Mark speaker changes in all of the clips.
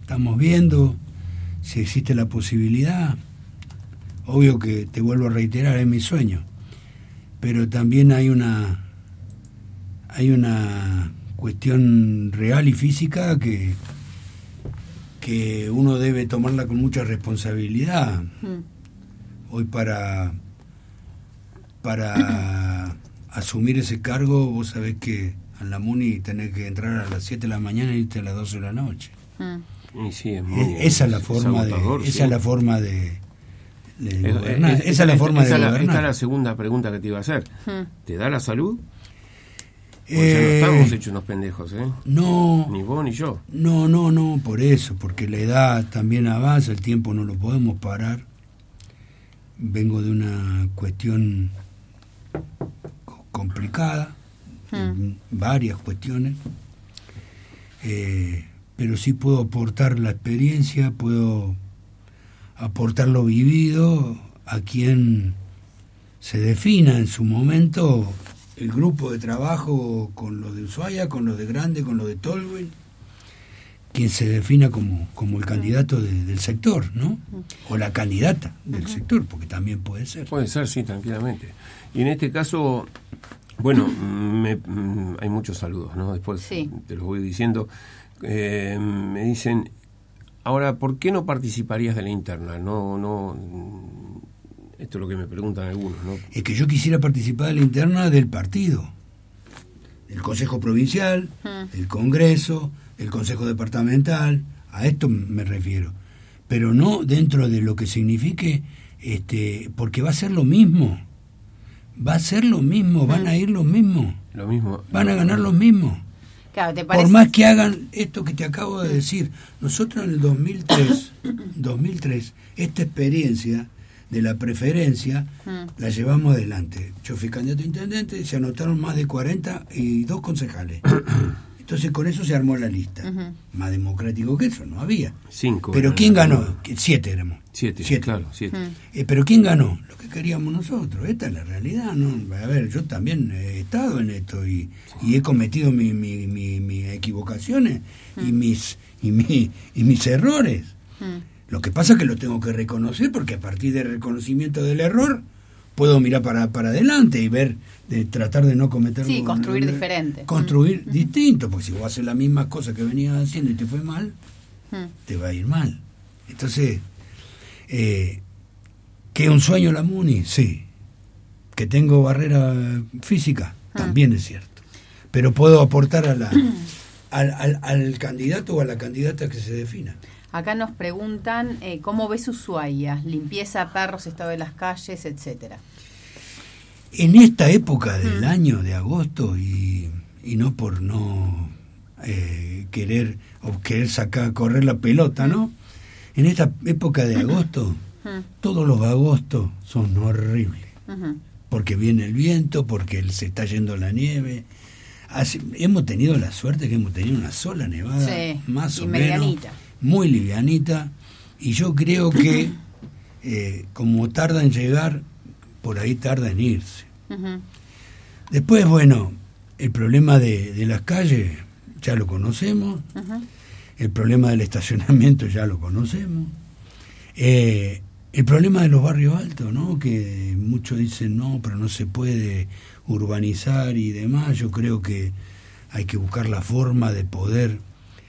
Speaker 1: estamos viendo si existe la posibilidad. Obvio que, te vuelvo a reiterar, es mi sueño, pero también hay una cuestión real y física que uno debe tomarla con mucha responsabilidad. Hoy para asumir ese cargo, vos sabés que en la MUNI tenés que entrar a las 7 de la mañana y irte a las 12 de la noche.
Speaker 2: Y sí,
Speaker 1: esa es la forma esa es la forma de gobernar. Esa es la forma de gobernar.
Speaker 2: Esta es la segunda pregunta que te iba a hacer. ¿Te da la salud? Porque ya no estamos hechos unos pendejos, ¿eh?
Speaker 1: No.
Speaker 2: Ni vos ni yo.
Speaker 1: No, por eso, porque la edad también avanza, el tiempo no lo podemos parar. Vengo de una cuestión complicada, varias cuestiones, pero sí puedo aportar la experiencia, puedo aportar lo vivido a quien se defina en su momento el grupo de trabajo con los de Ushuaia, con los de Grande, con los de Tolwyn, quien se defina como el candidato del sector, ¿no? O la candidata del sector, porque también puede ser.
Speaker 2: Puede ser, sí, tranquilamente. Y en este caso, bueno, hay muchos saludos, ¿no? Después te los voy diciendo. Me dicen, ahora, ¿por qué no participarías de la interna? No, esto es lo que me preguntan algunos, ¿no?
Speaker 1: Es que yo quisiera participar de la interna del partido, el Consejo Provincial, el Congreso, el Consejo Departamental, a esto me refiero, pero no dentro de lo que signifique, porque va a ser lo mismo, van a ir los mismos, van a ganar los mismos.
Speaker 3: Claro, ¿te parece?
Speaker 1: Por más que hagan esto que te acabo de decir, nosotros en el 2003, esta experiencia de la preferencia la llevamos adelante. Yo fui candidato a intendente, se anotaron más de 42 concejales. Entonces con eso se armó la lista. Más democrático que eso no había.
Speaker 2: 5.
Speaker 1: Pero ¿quién ganó? 7 éramos.
Speaker 2: 7, claro, 7.
Speaker 1: Pero ¿quién ganó? Lo que queríamos nosotros. Esta es la realidad, ¿no? A ver, yo también he estado en esto y he cometido mis equivocaciones y mis errores. Lo que pasa es que lo tengo que reconocer, porque a partir del reconocimiento del error puedo mirar para adelante y ver, tratar de no cometer...
Speaker 3: Sí, construir diferente.
Speaker 1: Construir distinto, porque si vos haces la misma cosa que venías haciendo y te fue mal, te va a ir mal. Entonces, ¿que es un sueño la MUNI? Sí. ¿Que tengo barrera física? También es cierto. Pero puedo aportar al candidato o a la candidata que se defina.
Speaker 3: Acá nos preguntan cómo ves Ushuaia, limpieza, perros, estado de las calles, etcétera.
Speaker 1: En esta época del año de agosto, y no por no querer correr la pelota, ¿no? En esta época de agosto, todos los agostos son horribles, porque viene el viento, porque se está yendo la nieve. Hemos tenido la suerte que hemos tenido una sola nevada, más o menos, muy livianita, y yo creo que como tarda en llegar, por ahí tarda en irse. Después, bueno, el problema de las calles ya lo conocemos, el problema del estacionamiento ya lo conocemos, el problema de los barrios altos, ¿no? Que muchos dicen no, pero no se puede urbanizar y demás. Yo creo que hay que buscar la forma de poder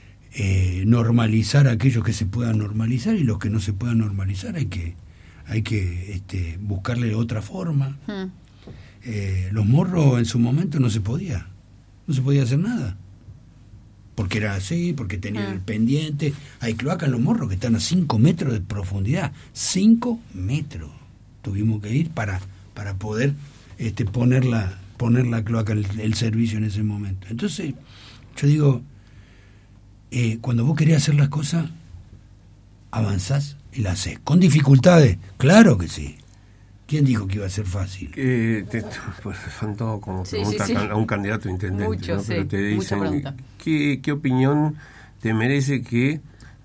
Speaker 1: normalizar aquellos que se puedan normalizar, y los que no se puedan normalizar hay que buscarle otra forma. Los Morros en su momento no se podía hacer nada, porque era así, porque tenían el pendiente. Hay cloacas en Los Morros que están a 5 metros de profundidad, 5 metros tuvimos que ir para poder poner la cloaca, el servicio en ese momento. Entonces yo digo, cuando vos querés hacer las cosas, avanzás y las haces. ¿Con dificultades? Claro que sí. ¿Quién dijo que iba a ser fácil?
Speaker 2: Son todo como preguntas a un candidato a intendente.
Speaker 3: Mucho,
Speaker 2: ¿no? Pero te dicen,
Speaker 3: ¿qué
Speaker 2: opinión te merece que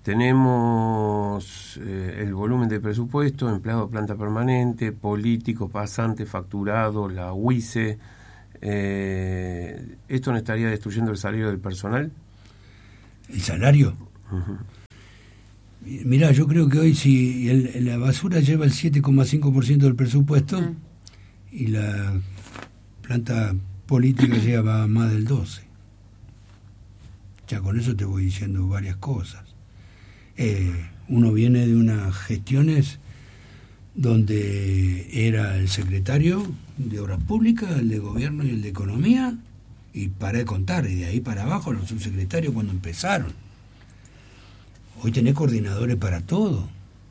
Speaker 2: tenemos el volumen de presupuesto, empleado de planta permanente, político, pasante, facturado, la UICE? ¿Esto no estaría destruyendo el salario del personal?
Speaker 1: ¿El salario? Mirá, yo creo que hoy si la basura lleva el 7,5% del presupuesto y la planta política lleva más del 12%. Ya con eso te voy diciendo varias cosas. Uno viene de unas gestiones donde era el secretario de Obras Públicas, el de Gobierno y el de Economía, y paré de contar, y de ahí para abajo los subsecretarios cuando empezaron. Hoy tenés coordinadores para todo.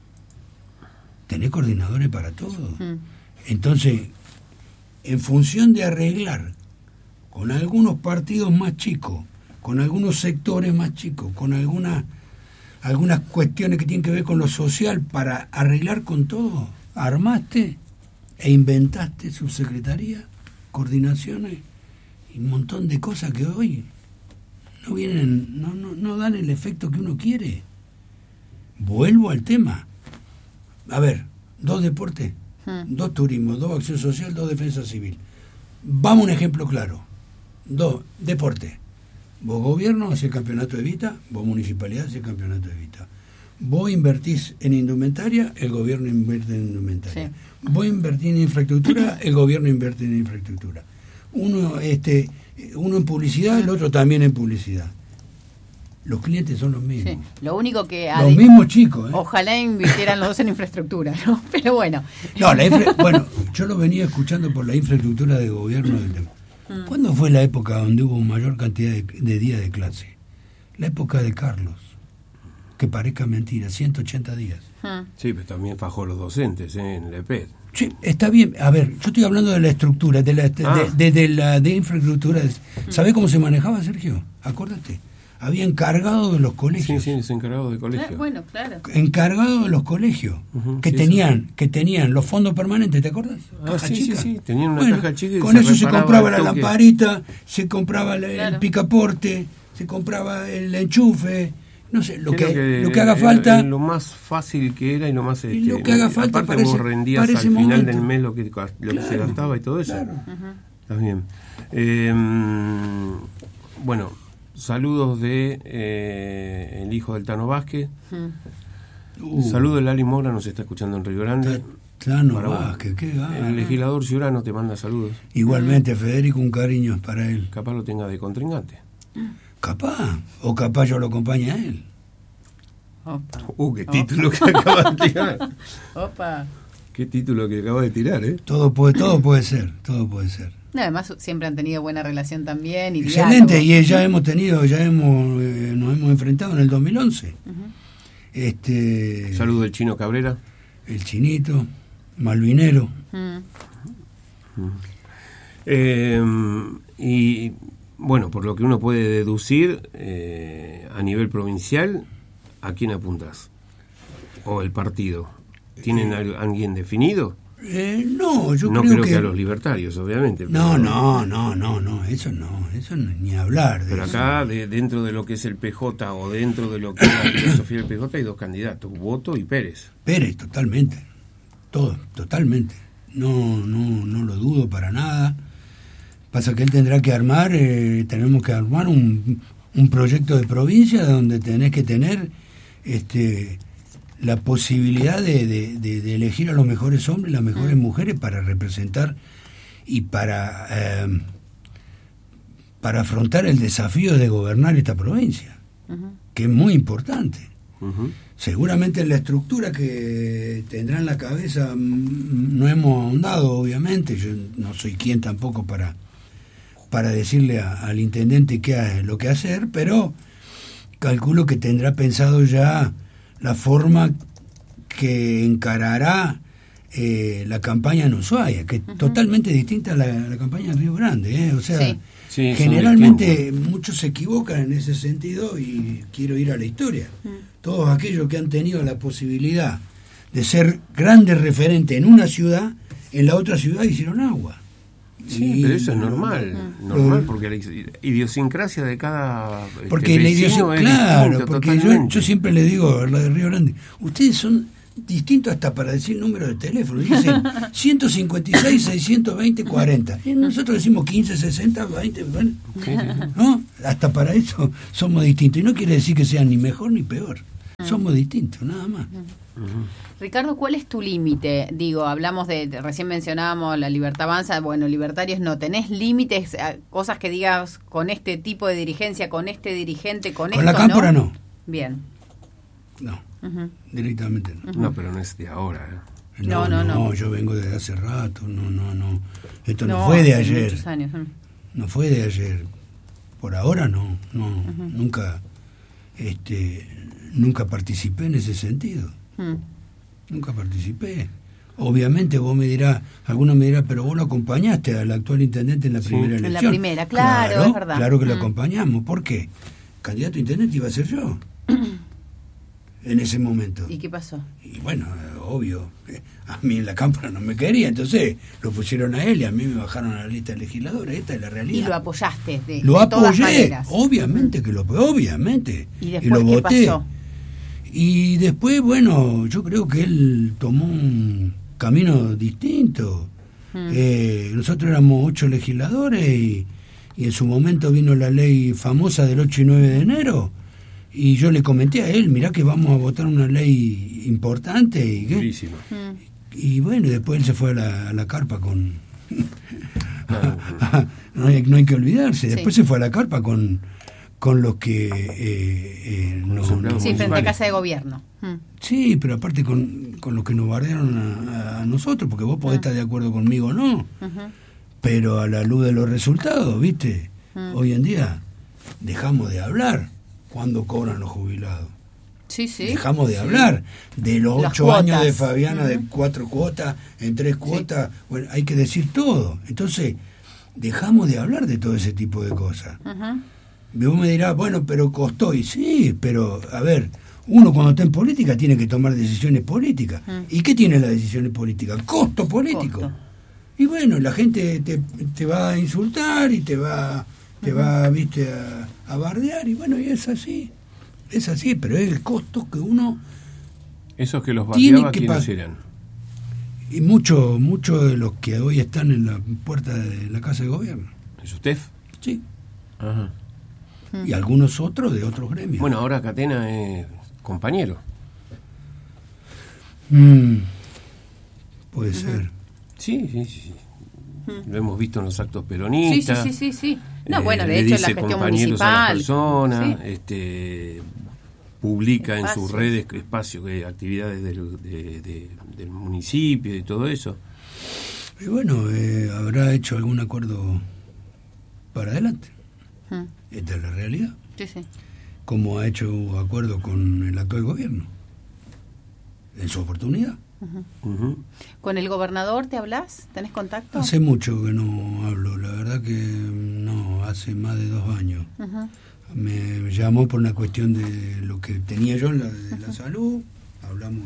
Speaker 1: Entonces, en función de arreglar con algunos partidos más chicos, con algunos sectores más chicos, con algunas cuestiones que tienen que ver con lo social, para arreglar con todo, armaste e inventaste subsecretaría, coordinaciones y un montón de cosas que hoy no vienen, no dan el efecto que uno quiere. Vuelvo al tema. A ver, 2 deportes, 2 turismo, 2 acción social, 2 defensa civil. Vamos a un ejemplo claro. 2 deportes. Vos gobierno haces el campeonato de Evita, vos municipalidad haces el campeonato de Evita. Vos invertís en indumentaria, el gobierno invierte en indumentaria. Sí. Vos invertís en infraestructura, el gobierno invierte en infraestructura. Uno en publicidad, el otro también en publicidad. Los clientes son los mismos.
Speaker 3: Sí. Lo único que...
Speaker 1: Los mismos chicos.
Speaker 3: Ojalá invirtieran los dos en infraestructura, ¿no? Pero bueno.
Speaker 1: No, bueno, yo lo venía escuchando por la infraestructura de gobierno del tema. ¿Cuándo fue la época donde hubo mayor cantidad de días de clase? La época de Carlos. Que parezca mentira, 180 días.
Speaker 2: Sí, pero también fajó los docentes en el EPED.
Speaker 1: Sí, está bien. A ver, yo estoy hablando de la estructura, de infraestructura. ¿Sabés cómo se manejaba, Sergio? Acuérdate. Había encargado de los colegios.
Speaker 2: Sí, encargado de colegios.
Speaker 3: Bueno, claro.
Speaker 1: Encargado de los colegios, que tenían los fondos permanentes, ¿te acuerdas?
Speaker 2: Sí. Tenían una caja chica y
Speaker 1: con eso se compraba la lamparita, se compraba el picaporte, se compraba el enchufe, no sé, lo que haga falta.
Speaker 2: Lo más fácil que era y lo más...
Speaker 1: lo que haga falta
Speaker 2: aparte vos rendías al final del mes lo que se gastaba y todo eso.
Speaker 1: Claro.
Speaker 2: Está bien. Bueno... Saludos de el hijo del Tano Vázquez. Saludos de Lali Mora, nos está escuchando en Río Grande.
Speaker 1: Tano Vázquez, qué gana.
Speaker 2: El legislador Ciurano te manda saludos.
Speaker 1: Igualmente, Federico, un cariño para él.
Speaker 2: Capaz lo tenga de contrincante.
Speaker 1: Capaz yo lo acompañe a él.
Speaker 2: Qué título que acaba de tirar.
Speaker 3: Opa.
Speaker 2: Qué título que acaba de tirar, ¿eh?
Speaker 1: Todo puede ser.
Speaker 3: No, además siempre han tenido buena relación también. Y
Speaker 1: excelente, diálogo. Y ya nos hemos enfrentado en el 2011.
Speaker 2: Saludo del Chino Cabrera.
Speaker 1: El Chinito, Malvinero.
Speaker 2: Y bueno, por lo que uno puede deducir, a nivel provincial, ¿a quién apuntas? ¿O el partido? ¿Tienen alguien definido?
Speaker 1: No, yo
Speaker 2: no
Speaker 1: creo
Speaker 2: que a los libertarios, obviamente.
Speaker 1: No, eso ni hablar.
Speaker 2: Pero acá, dentro de lo que es el PJ o dentro de lo que es la filosofía del PJ, hay 2 candidatos, Boto y Pérez.
Speaker 1: Pérez, totalmente. Totalmente. No lo dudo para nada. Pasa que él tendrá que tenemos que armar un proyecto de provincia donde tenés que tener la posibilidad de elegir a los mejores hombres y las mejores mujeres para representar y para afrontar el desafío de gobernar esta provincia, que es muy importante. Seguramente en la estructura que tendrá en la cabeza no hemos ahondado, obviamente. Yo no soy quien tampoco para decirle al intendente lo que hacer, pero calculo que tendrá pensado ya la forma que encarará la campaña en Ushuaia, que es totalmente distinta a la campaña en Río Grande, o sea, generalmente muchos se equivocan en ese sentido y quiero ir a la historia. Todos aquellos que han tenido la posibilidad de ser grandes referentes en una ciudad, en la otra ciudad hicieron agua.
Speaker 2: Sí, pero eso es normal, porque la idiosincrasia de cada
Speaker 1: porque
Speaker 2: vecino
Speaker 1: es claro, porque yo siempre le digo a la de Río Grande, ustedes son distintos hasta para decir número de teléfono, dicen 156 620 40, y nosotros decimos 15 60 20, bueno, ¿no? Hasta para eso somos distintos, y no quiere decir que sean ni mejor ni peor, Somos distintos, nada más.
Speaker 3: Ricardo, ¿cuál es tu límite? Digo, hablamos recién mencionábamos la Libertad Avanza, bueno, libertarios no, ¿tenés límites, cosas que digas con este tipo de dirigencia, con este dirigente, con esto,
Speaker 1: la cámpora no?
Speaker 3: Bien.
Speaker 1: No, directamente no.
Speaker 2: No, pero no es de ahora,
Speaker 3: No,
Speaker 1: yo vengo desde hace rato, no. Esto no fue de ayer.
Speaker 3: Muchos años.
Speaker 1: No fue de ayer. Por ahora no, nunca participé en ese sentido. Nunca participé. Obviamente alguno me dirá, pero vos lo acompañaste al actual intendente en la primera elección.
Speaker 3: En la primera, claro, es verdad.
Speaker 1: Claro que lo acompañamos. ¿Por qué? Candidato a intendente iba a ser yo. En ese momento.
Speaker 3: ¿Y qué pasó?
Speaker 1: Y bueno, obvio, a mí en la cámpora no me quería, entonces lo pusieron a él y a mí me bajaron a la lista de legisladores. Esta es la realidad.
Speaker 3: Y lo apoyaste de
Speaker 1: todas maneras.
Speaker 3: Obviamente
Speaker 1: que lo apoyé, obviamente.
Speaker 3: ¿Y después qué pasó?
Speaker 1: Y después, bueno, yo creo que él tomó un camino distinto. Nosotros éramos 8 legisladores y en su momento vino la ley famosa del 8 y 9 de enero. Y yo le comenté a él, mirá que vamos a votar una ley importante. Y bueno, después él se fue a la carpa con... no hay que olvidarse. Después se fue a la carpa con los que...
Speaker 3: frente a Casa de Gobierno.
Speaker 1: Sí, pero aparte con los que nos bardearon a nosotros, porque vos podés estar de acuerdo conmigo o no. Pero a la luz de los resultados, ¿viste? Hoy en día dejamos de hablar. ¿Cuándo cobran los jubilados?
Speaker 3: Sí.
Speaker 1: Dejamos de hablar de los 8 años de Fabiana, de 4 cuotas, en 3 cuotas. Bueno, hay que decir todo. Entonces, dejamos de hablar de todo ese tipo de cosas. Y vos me dirás, bueno, pero costó. Y sí, pero, a ver, uno cuando está en política tiene que tomar decisiones políticas. ¿Y qué tiene las decisiones políticas? Costo político. Y bueno, la gente te va a insultar y te va viste, a bardear, y bueno, y es así, pero es el costo que uno...
Speaker 2: Esos que los bardeaba, ¿quiénes eran?
Speaker 1: Y muchos de los que hoy están en la puerta de la Casa de Gobierno.
Speaker 2: ¿Es usted?
Speaker 1: Sí. Ajá. Y algunos otros de otros gremios.
Speaker 2: Bueno, ahora Catena es compañero.
Speaker 1: Puede ser.
Speaker 2: Sí. Lo hemos visto en los actos peronistas.
Speaker 3: Sí. No, bueno, de hecho en la gestión municipal.
Speaker 2: A las personas, publica en sus redes actividades del municipio y todo eso.
Speaker 1: Y bueno, habrá hecho algún acuerdo para adelante. Esta es la realidad.
Speaker 3: Sí.
Speaker 1: Como ha hecho acuerdo con el actual gobierno en su oportunidad.
Speaker 3: ¿Con el gobernador te hablas? ¿Tenés contacto?
Speaker 1: Hace mucho que no hablo, la verdad que no, hace más de 2 años. Me llamó por una cuestión de lo que tenía yo de la salud, hablamos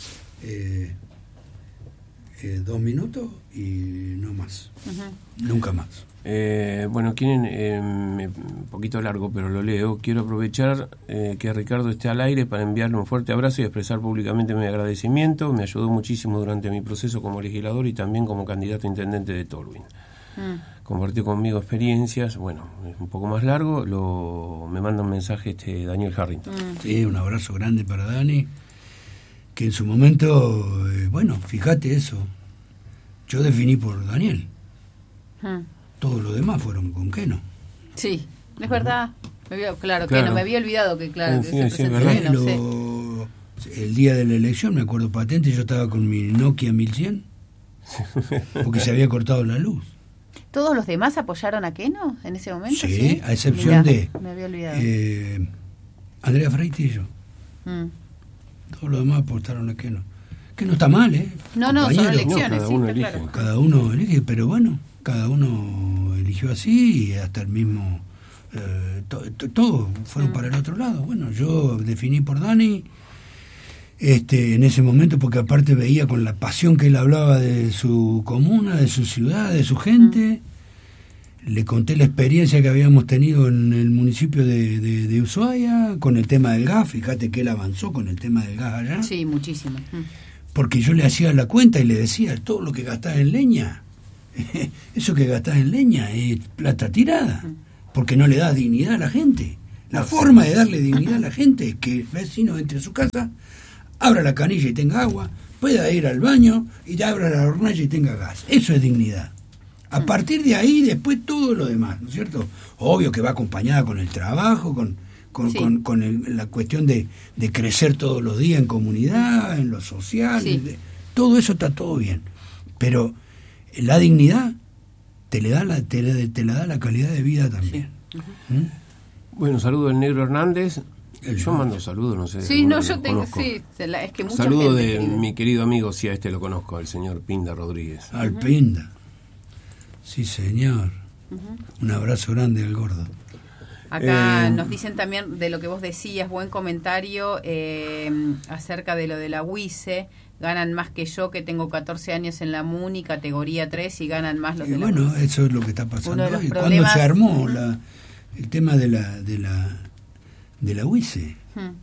Speaker 1: 2 minutos y no más, nunca más.
Speaker 2: Bueno, un poquito largo, pero lo leo. Quiero aprovechar que Ricardo esté al aire para enviarle un fuerte abrazo y expresar públicamente mi agradecimiento. Me ayudó muchísimo durante mi proceso como legislador y también como candidato a intendente de Tolwyn. Compartió conmigo experiencias. Bueno, es un poco más largo. Me manda un mensaje Daniel Harrington.
Speaker 1: Sí, un abrazo grande para Dani, que en su momento, bueno, fíjate eso, yo definí por Daniel. Todos los demás fueron con Keno.
Speaker 3: Sí, es verdad. Claro. Keno, me había olvidado que, claro,
Speaker 2: sí, Keno,
Speaker 1: el día de la elección, me acuerdo patente, yo estaba con mi Nokia 1100, porque se había cortado la luz.
Speaker 3: ¿Todos los demás apoyaron a Keno en ese momento?
Speaker 1: Sí, a excepción de
Speaker 3: me había olvidado.
Speaker 1: Andrea Freitillo. Todos los demás apostaron a Keno. Que no está mal,
Speaker 3: No, son elecciones, claro.
Speaker 1: Cada uno elige, pero bueno, cada uno eligió así y hasta el mismo... todos fueron para el otro lado. Bueno, yo definí por Dani en ese momento, porque aparte veía con la pasión que él hablaba de su comuna, de su ciudad, de su gente. Le conté la experiencia que habíamos tenido en el municipio de Ushuaia con el tema del gas. Fíjate que él avanzó con el tema del gas allá.
Speaker 3: Sí, muchísimo.
Speaker 1: Porque yo le hacía la cuenta y le decía, todo lo que gastás en leña, eso que gastás en leña es plata tirada, porque no le das dignidad a la gente. La forma de darle dignidad a la gente es que el vecino entre a su casa, abra la canilla y tenga agua, pueda ir al baño y abra la hornalla y tenga gas. Eso es dignidad. A partir de ahí, después todo lo demás, ¿no es cierto? Obvio que va acompañada con el trabajo, con la cuestión de crecer todos los días en comunidad, en lo social, todo eso está todo bien. Pero la dignidad te la da la calidad de vida también.
Speaker 3: Sí.
Speaker 2: Bueno, saludo del Negro Hernández. Yo mando saludos, no sé.
Speaker 3: Sí, no, yo tengo, sí, es que mucha
Speaker 2: saludo
Speaker 3: gente
Speaker 2: de mi querido amigo, si a este lo conozco, el señor Pinda Rodríguez.
Speaker 1: Al Pinda. Sí, señor. Un abrazo grande al gordo.
Speaker 3: Acá nos dicen también de lo que vos decías, buen comentario acerca de lo de la UICE. Ganan más que yo, que tengo 14 años en la MUNI, categoría 3, y ganan más los de la
Speaker 1: bueno,
Speaker 3: UICE.
Speaker 1: eso es lo que está pasando hoy.
Speaker 3: Problemas...
Speaker 1: ¿Cuándo se armó el tema de la UICE?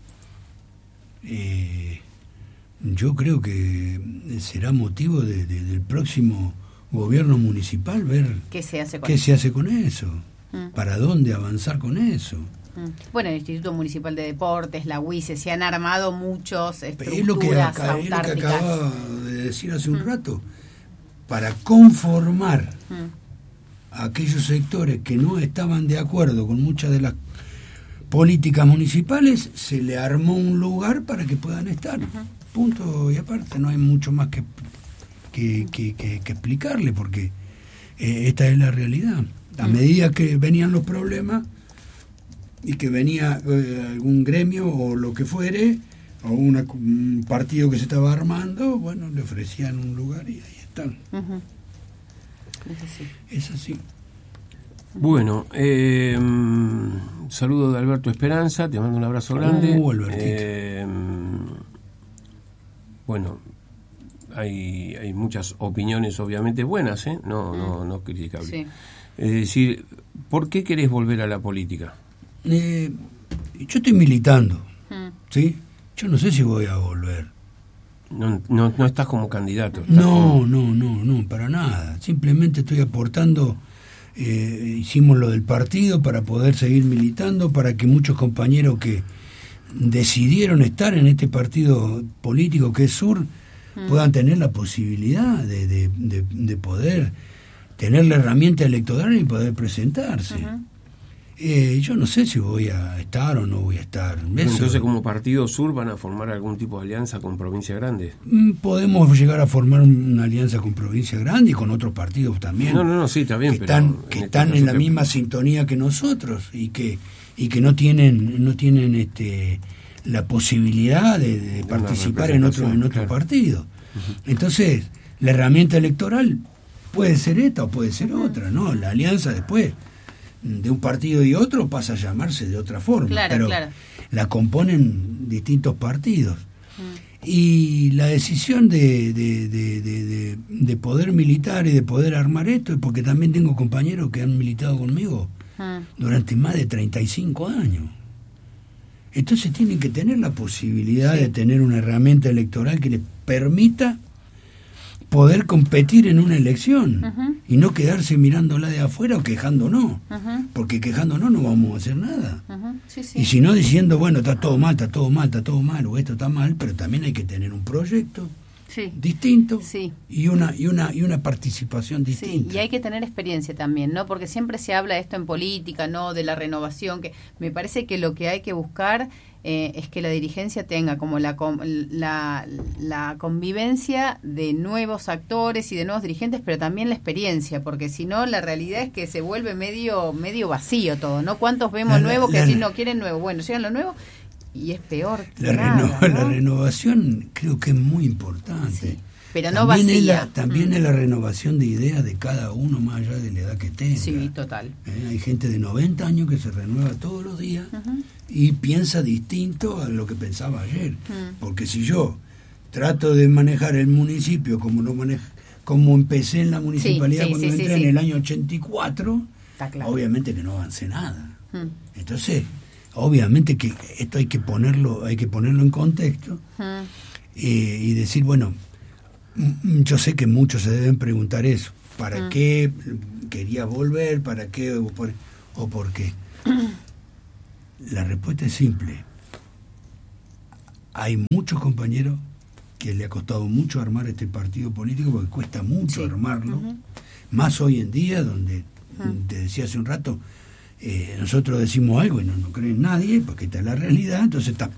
Speaker 1: Yo creo que será motivo del próximo gobierno municipal ver qué se hace con eso, para dónde avanzar con eso.
Speaker 3: Bueno, el Instituto Municipal de Deportes, la UICE, se han armado muchos estructuras
Speaker 1: es lo que
Speaker 3: autárquicas.
Speaker 1: acababa de decir hace un rato, para conformar a aquellos sectores que no estaban de acuerdo con muchas de las políticas municipales, se le armó un lugar para que puedan estar. Punto y aparte, no hay mucho más que explicarle, porque esta es la realidad. A medida que venían los problemas y que venía algún gremio o lo que fuere, o un partido que se estaba armando, bueno, le ofrecían un lugar y ahí están. Es así.
Speaker 2: Bueno, saludo de Alberto Esperanza, te mando un abrazo grande. Bueno, hay muchas opiniones obviamente buenas, no criticables. Sí. Es decir, ¿por qué querés volver a la política?
Speaker 1: Yo estoy militando, ¿sí? Yo no sé si voy a volver.
Speaker 2: No estás como candidato.
Speaker 1: No, para nada. Simplemente estoy aportando. Hicimos lo del partido para poder seguir militando, para que muchos compañeros que decidieron estar en este partido político que es Sur puedan tener la posibilidad de poder tener la herramienta electoral y poder presentarse. Yo no sé si voy a estar o no voy a estar.
Speaker 2: Entonces, como Partido Sur, ¿van a formar algún tipo de alianza con Provincia Grande?
Speaker 1: Podemos llegar a formar una alianza con Provincia Grande y con otros partidos también.
Speaker 2: Sí, está bien.
Speaker 1: Que están en la misma sintonía que nosotros y que no tienen la posibilidad de participar en otro partido. Entonces, la herramienta electoral puede ser esta o puede ser otra, ¿no? La alianza después de un partido y otro pasa a llamarse de otra forma, pero la componen distintos partidos. Y la decisión de poder militar y de poder armar esto es porque también tengo compañeros que han militado conmigo durante más de 35 años. Entonces tienen que tener la posibilidad de tener una herramienta electoral que les permita poder competir en una elección y no quedarse mirándola de afuera o quejándonos, porque quejándonos no vamos a hacer nada. Y si no diciendo, bueno, está todo mal, o esto está mal, pero también hay que tener un proyecto distinto y una participación distinta.
Speaker 3: Y hay que tener experiencia también, ¿no? Porque siempre se habla de esto en política, ¿no? De la renovación, que me parece que lo que hay que buscar es que la dirigencia tenga como la convivencia de nuevos actores y de nuevos dirigentes, pero también la experiencia, porque si no, la realidad es que se vuelve medio vacío todo, ¿no? ¿Cuántos vemos nuevos que decís, no quieren nuevo? Bueno, llegan los nuevos y es peor que nada, ¿no?
Speaker 1: La renovación creo que es muy importante.
Speaker 3: Sí, pero no vacía.
Speaker 1: También es la renovación de ideas de cada uno más allá de la edad que tenga.
Speaker 3: Sí, total.
Speaker 1: Hay gente de 90 años que se renueva todos los días y piensa distinto a lo que pensaba ayer. Porque si yo trato de manejar el municipio como empecé en la municipalidad cuando entré en el año 84, obviamente que no avancé nada. Entonces, obviamente que esto hay que ponerlo en contexto y decir, bueno, yo sé que muchos se deben preguntar eso, ¿para qué querías volver? ¿Para qué o por qué? La respuesta es simple. Hay muchos compañeros que le ha costado mucho armar este partido político, porque cuesta mucho armarlo, más hoy en día, donde te decía hace un rato, nosotros decimos algo y no cree nadie, porque esta es la realidad, entonces